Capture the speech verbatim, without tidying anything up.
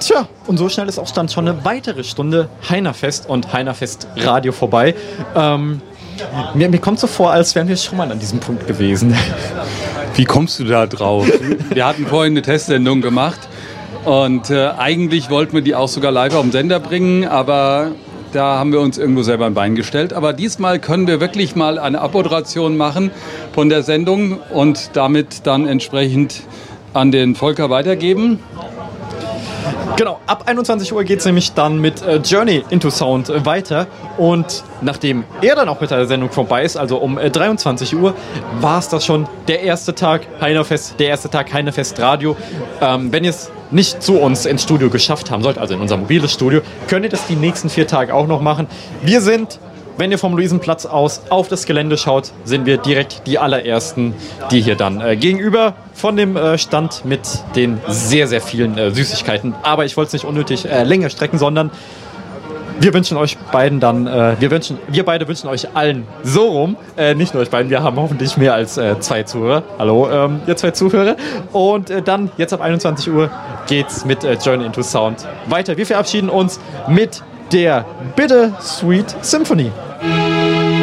Tja, und so schnell ist auch dann schon eine weitere Stunde Heinerfest und Heinerfest Radio vorbei. Ähm, mir, mir kommt so vor, als wären wir schon mal an diesem Punkt gewesen. Wie kommst du da drauf? Wir hatten vorhin eine Testsendung gemacht und äh, eigentlich wollten wir die auch sogar live auf den Sender bringen, aber da haben wir uns irgendwo selber ein Bein gestellt. Aber diesmal können wir wirklich mal eine Abmoderation machen von der Sendung und damit dann entsprechend an den Volker weitergeben. Genau, ab einundzwanzig Uhr geht es nämlich dann mit äh, Journey into Sound äh, weiter und nachdem er dann auch mit der Sendung vorbei ist, also um äh, dreiundzwanzig Uhr, war es das schon der erste Tag Heinerfest, der erste Tag Heinerfest Radio. Ähm, wenn ihr es nicht zu uns ins Studio geschafft haben sollt, also in unser mobiles Studio, könnt ihr das die nächsten vier Tage auch noch machen. Wir sind, wenn ihr vom Luisenplatz aus auf das Gelände schaut, sind wir direkt die allerersten, die hier dann äh, gegenüber von dem äh, Stand mit den sehr, sehr vielen äh, Süßigkeiten. Aber ich wollte es nicht unnötig äh, länger strecken, sondern wir wünschen euch beiden dann, äh, wir, wünschen, wir beide wünschen euch allen so rum, äh, nicht nur euch beiden, wir haben hoffentlich mehr als äh, zwei Zuhörer. Hallo, ähm, ihr zwei Zuhörer. Und äh, dann, jetzt ab einundzwanzig Uhr, geht's mit äh, Journey into Sound weiter. Wir verabschieden uns mit der Bittersweet Symphony.